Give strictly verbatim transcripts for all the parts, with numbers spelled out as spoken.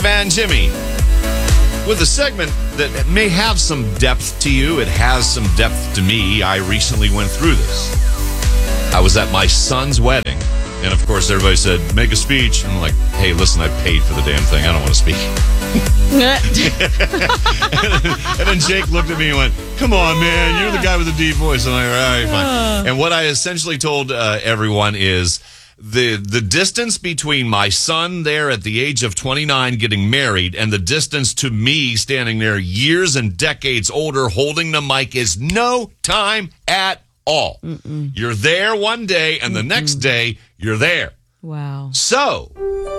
Van Jimmy with a segment that may have some depth to you. It has some depth to me. I recently went through this. I was at my son's wedding, and of course everybody said, make a speech. And I'm like, hey, listen, I paid for the damn thing. I don't want to speak. And then Jake looked at me and went, come on, man, you're the guy with the deep voice. I'm like, all right, fine. And what I essentially told uh, everyone is, The the distance between my son there at the age of twenty-nine getting married and the distance to me standing there years and decades older holding the mic is no time at all. Mm-mm. You're there one day and the Mm-mm. next day you're there. Wow. So,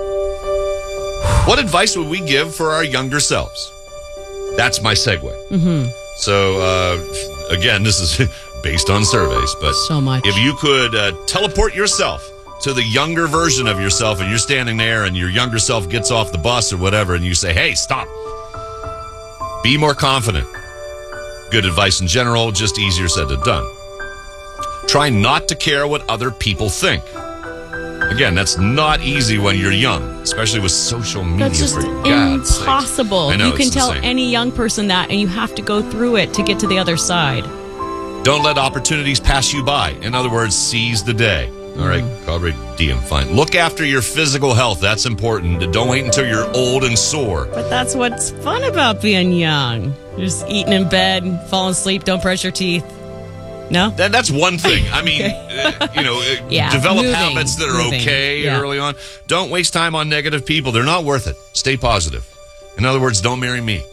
what advice would we give for our younger selves? That's my segue. Mm-hmm. So, uh, again, this is based on surveys, but so much. If you could uh, teleport yourself to the younger version of yourself, and you're standing there and your younger self gets off the bus or whatever, and you say, hey, stop. Be more confident. Good advice in general, just easier said than done. Try not to care what other people think. Again, that's not easy when you're young, especially with social media. That's just for God's impossible. I know, you can tell insane. any young person that, and you have to go through it to get to the other side. Don't let opportunities pass you by. In other words, seize the day. All right, Calvary D M, fine. Look after your physical health. That's important. Don't wait until you're old and sore. But that's what's fun about being young. You're just eating in bed, falling asleep, don't brush your teeth. No? That, that's one thing. I mean, uh, you know, uh, yeah, develop moving, habits that are moving. okay yeah. early on. Don't waste time on negative people. They're not worth it. Stay positive. In other words, don't marry me.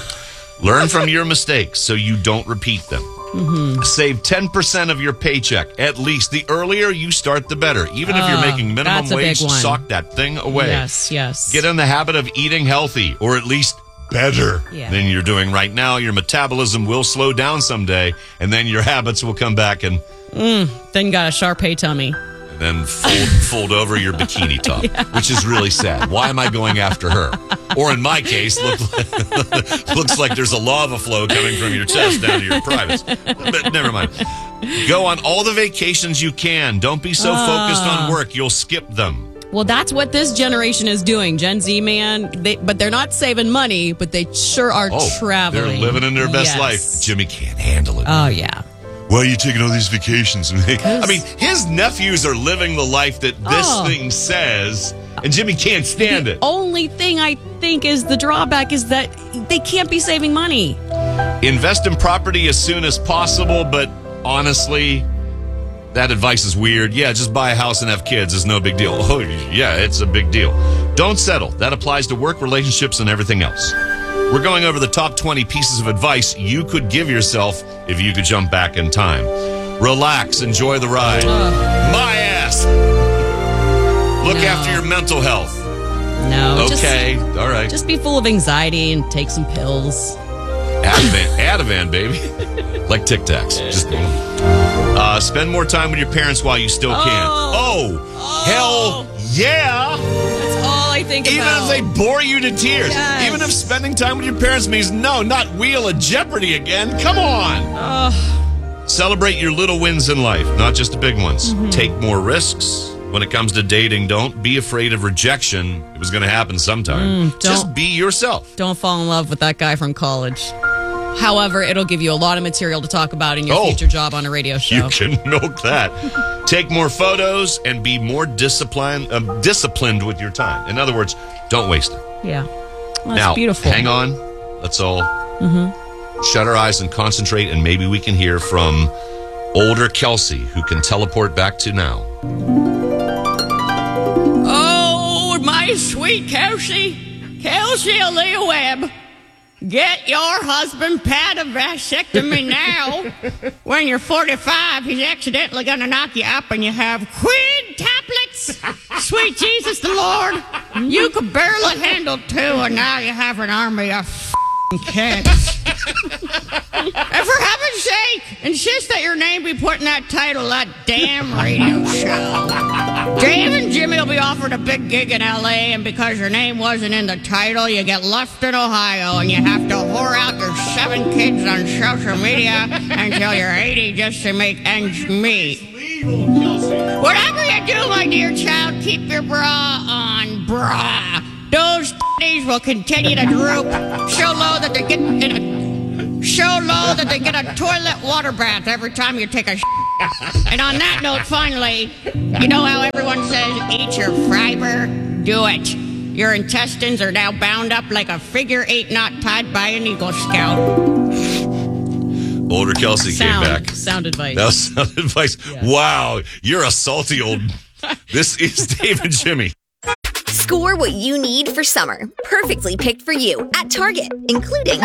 Learn from your mistakes so you don't repeat them. Mm-hmm. Save ten percent of your paycheck, at least. The earlier you start, the better. Even if uh, you're making minimum wage, one. sock that thing away. Yes, yes. Get in the habit of eating healthy, or at least better yeah. than you're doing right now. Your metabolism will slow down someday, and then your habits will come back and... Mm, then got a Shar-Pei tummy. Then fold fold over your bikini top, yeah. which is really sad. Why am I going after her? Or in my case, look, looks like there's a lava flow coming from your chest down to your privates. But never mind. Go on all the vacations you can. Don't be so uh, focused on work. You'll skip them. Well, that's what this generation is doing. Gen Z, man. They, but they're not saving money, but they sure are oh, traveling. They're living in their best yes. life. Jimmy can't handle it. Oh, yeah. Why are you taking all these vacations? I mean, his nephews are living the life that this oh. thing says, and Jimmy can't stand the it. The only thing I think is the drawback is that they can't be saving money. Invest in property as soon as possible, but honestly, that advice is weird. Yeah, just buy a house and have kids is no big deal. Oh, yeah, it's a big deal. Don't settle. That applies to work, relationships, and everything else. We're going over the top twenty pieces of advice you could give yourself if you could jump back in time. Relax. Enjoy the ride. Uh, My ass. Look no. after your mental health. No. Okay. Just, all right. Just be full of anxiety and take some pills. Ativan, Ativan, baby. Like Tic Tacs. Just uh, spend more time with your parents while you still can. Oh, oh, oh. hell yeah. That's all I think Even about. if they bore you to tears. Yes. Even if spending time with your parents means, no, not Wheel of Jeopardy again. Come on. Oh. Celebrate your little wins in life, not just the big ones. Mm-hmm. Take more risks. When it comes to dating, don't be afraid of rejection. It was going to happen sometime. Mm, just be yourself. Don't fall in love with that guy from college. However, it'll give you a lot of material to talk about in your oh, future job on a radio show. You can milk that. Take more photos and be more disciplined, uh, disciplined with your time. In other words, don't waste it. Yeah. Well, that's now, beautiful. Hang on. Let's all mm-hmm. shut our eyes and concentrate, and maybe we can hear from older Kelsey, who can teleport back to now. Oh, my sweet Kelsey. Kelsey Aaliyah Webb. Get your husband Pat a vasectomy now. When you're forty-five, he's accidentally going to knock you up and you have quintuplets. Sweet Jesus the Lord. You could barely handle two, and now you have an army of f***ing kids. And for heaven's sake, insist that your name be put in that title of that damn radio show. Dave and Jimmy will be offered a big gig in L A, and because your name wasn't in the title, you get left in Ohio, and you have to whore out your seven kids on social media until you're eighty just to make ends meet. Whatever you do, my dear child, keep your bra on, bra. Those knees will continue to droop so low that they get in a so low that they get a toilet water bath every time you take a sh- And on that note, finally, you know how everyone says eat your fiber? Do it. Your intestines are now bound up like a figure eight knot tied by an Eagle Scout. Older Kelsey Sound, came back. Sound advice. That was sound advice. Yeah. Wow, you're a salty old... This is Dave and Jimmy. Score what you need for summer. Perfectly picked for you at Target, including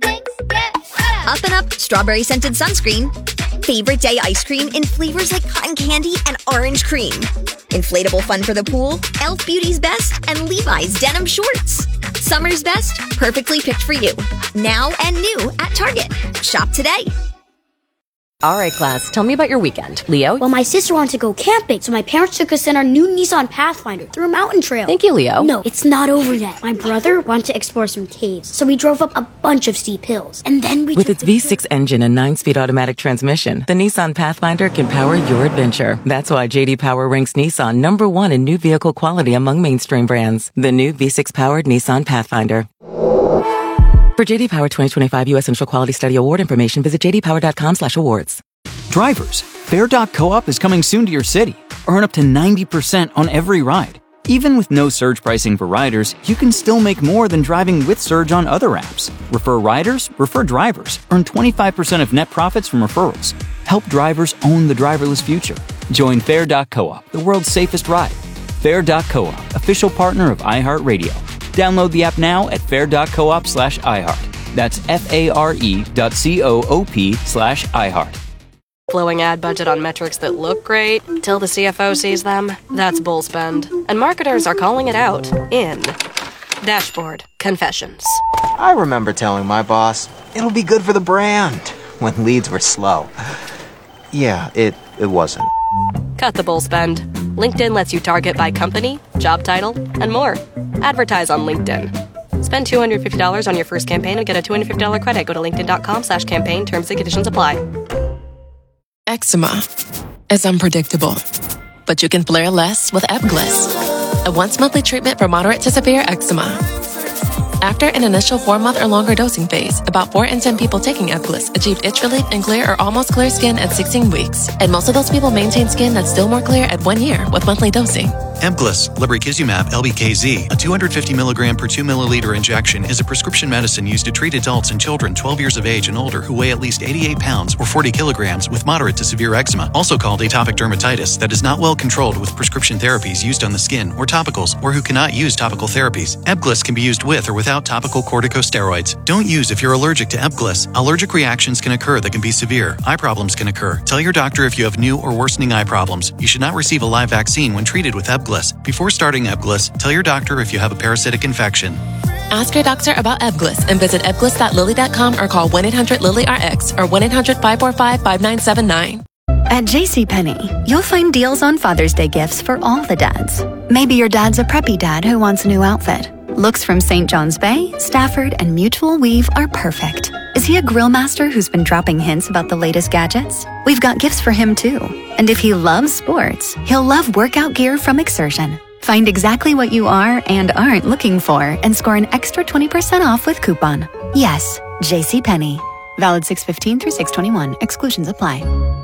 Up and Up Strawberry Scented Sunscreen, Favorite Day Ice Cream in flavors like cotton candy and orange cream, Inflatable Fun for the Pool, e l f Beauty's Best, and Levi's Denim Shorts. Summer's best, perfectly picked for you. Now and new at Target. Shop today. All right, class, tell me about your weekend. Leo? Well, my sister wanted to go camping, so my parents took us in our new Nissan Pathfinder through a mountain trail. Thank you, Leo. No, it's not over yet. My brother wanted to explore some caves, so we drove up a bunch of steep hills. And then we With took its the V six engine and nine-speed automatic transmission, the Nissan Pathfinder can power your adventure. That's why J D Power ranks Nissan number one in new vehicle quality among mainstream brands. The new V six-powered Nissan Pathfinder. For J D Power twenty twenty-five U S Central Quality Study Award information, visit j d power dot com slash awards. Drivers, Fair dot co-op is coming soon to your city. Earn up to ninety percent on every ride. Even with no surge pricing for riders, you can still make more than driving with Surge on other apps. Refer riders, refer drivers. Earn twenty-five percent of net profits from referrals. Help drivers own the driverless future. Join Fair dot co-op, the world's safest ride. Fair dot co-op, official partner of iHeartRadio. Download the app now at fair dot coop slash iHeart. That's F-A-R-E dot C-O-O-P slash iHeart. Blowing ad budget on metrics that look great till the C F O sees them? That's bull spend. And marketers are calling it out in Dashboard Confessions. I remember telling my boss, it'll be good for the brand, when leads were slow. Yeah, it, it wasn't. Cut the bull spend. LinkedIn lets you target by company, job title, and more. Advertise on LinkedIn. Spend two hundred fifty dollars on your first campaign and get a two hundred fifty dollars credit. Go to linkedin.com slash campaign. Terms and conditions apply. Eczema is unpredictable, but you can flare less with Ebglyss, a once-monthly treatment for moderate to severe eczema. After an initial four-month or longer dosing phase, about four in ten people taking Ebglyss achieved itch relief and clear or almost clear skin at sixteen weeks, and most of those people maintain skin that's still more clear at one year with monthly dosing. Ebglyss, lebrikizumab L B K Z, a two hundred fifty milligram per two milliliter injection, is a prescription medicine used to treat adults and children twelve years of age and older who weigh at least eighty-eight pounds or forty kilograms with moderate to severe eczema, also called atopic dermatitis, that is not well controlled with prescription therapies used on the skin or topicals, or who cannot use topical therapies. Ebglyss can be used with or without topical corticosteroids. Don't use if you're allergic to Ebglyss. Allergic reactions can occur that can be severe. Eye problems can occur. Tell your doctor if you have new or worsening eye problems. You should not receive a live vaccine when treated with Ebglyss. Before starting Ebglyss, tell your doctor if you have a parasitic infection. Ask your doctor about Ebglyss and visit ebglyss dot lilly dot com or call one eight hundred lilly R X or one eight hundred five four five five nine seven nine. At JCPenney, you'll find deals on Father's Day gifts for all the dads. Maybe your dad's a preppy dad who wants a new outfit. Looks from Saint John's Bay, Stafford, and Mutual Weave are perfect. Is he a grill master who's been dropping hints about the latest gadgets? We've got gifts for him too. And if he loves sports, he'll love workout gear from Exertion. Find exactly what you are and aren't looking for and score an extra twenty percent off with coupon. Yes, JCPenney. Valid six fifteen through six twenty-one. Exclusions apply.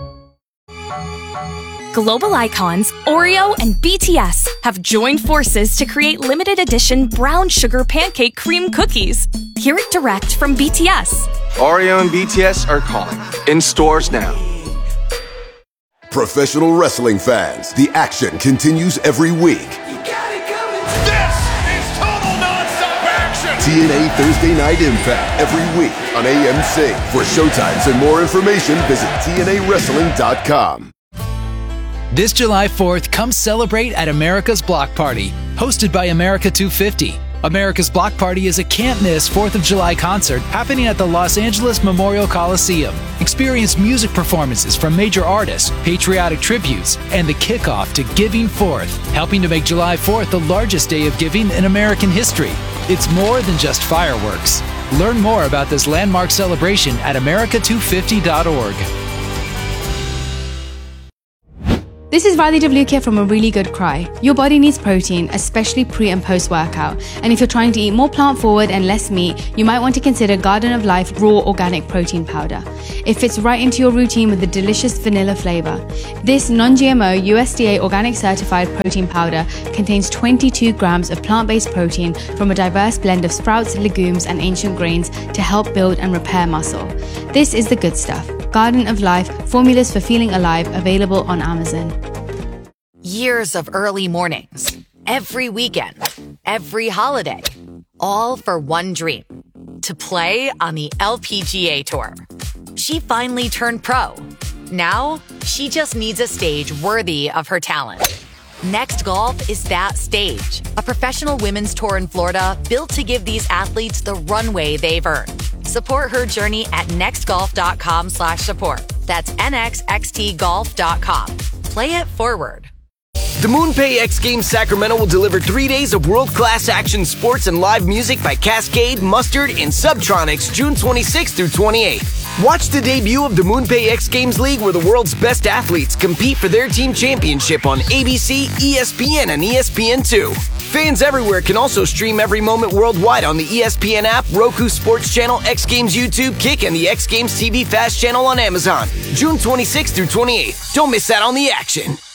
Global icons Oreo and B T S have joined forces to create limited edition brown sugar pancake cream cookies. Hear it direct from B T S. Oreo and B T S are calling. In stores now. Professional wrestling fans, the action continues every week. This is total nonstop action! T N A Thursday Night Impact every week on A M C. For showtimes and more information, visit T N A wrestling dot com. This July fourth, come celebrate at America's Block Party, hosted by America two fifty. America's Block Party is a can't-miss fourth of July concert happening at the Los Angeles Memorial Coliseum. Experience music performances from major artists, patriotic tributes, and the kickoff to Giving Fourth, helping to make July fourth the largest day of giving in American history. It's more than just fireworks. Learn more about this landmark celebration at america two fifty dot org. This is Riley Devlukia from A Really Good Cry. Your body needs protein, especially pre and post workout. And if you're trying to eat more plant forward and less meat, you might want to consider Garden of Life Raw Organic Protein Powder. It fits right into your routine with a delicious vanilla flavor. This non-G M O U S D A organic certified protein powder contains twenty-two grams of plant-based protein from a diverse blend of sprouts, legumes, and ancient grains to help build and repair muscle. This is the good stuff. Garden of Life, formulas for feeling alive, available on Amazon. Years of early mornings, every weekend, every holiday, all for one dream, to play on the L P G A Tour. She finally turned pro. Now, she just needs a stage worthy of her talent. Next Golf is that stage, a professional women's tour in Florida built to give these athletes the runway they've earned. Support her journey at nextgolf.com slash support. That's N X X T golf dot com. Play it forward. The MoonPay X Games Sacramento will deliver three days of world-class action sports and live music by Cascade, Mustard, and Subtronics June twenty-sixth through twenty-eighth. Watch the debut of the MoonPay X Games League, where the world's best athletes compete for their team championship on A B C, E S P N, and E S P N two. Fans everywhere can also stream every moment worldwide on the E S P N app, Roku Sports Channel, X Games YouTube, Kick, and the X Games T V Fast channel on Amazon. June twenty-sixth through twenty-eighth. Don't miss out on the action.